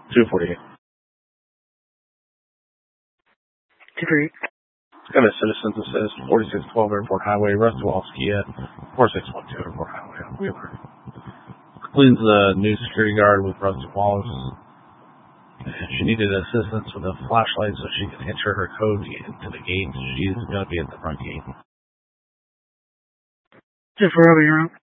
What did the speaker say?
248. 248. Got a citizen that says 4612 Airport Highway, Russ Kowalski at 4612 Airport Highway on Wheeler. Cleans the new security guard with Rusty Wallace. She needed assistance with a flashlight so she could enter her code to get into the gate. She's going to be at the front gate. 240, you're on.